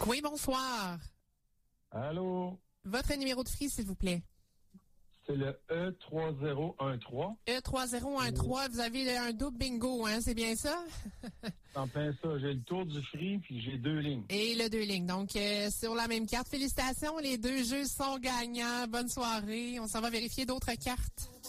Oui, bonsoir. Allô? Votre numéro de free, s'il vous plaît. C'est le E3013. E3013, vous avez un double bingo, hein, c'est bien ça? En plein ça, j'ai le tour du free, puis j'ai 2 lignes. Et le 2 lignes. Donc, sur la même carte. Félicitations, les 2 jeux sont gagnants. Bonne soirée. On s'en va vérifier d'autres cartes.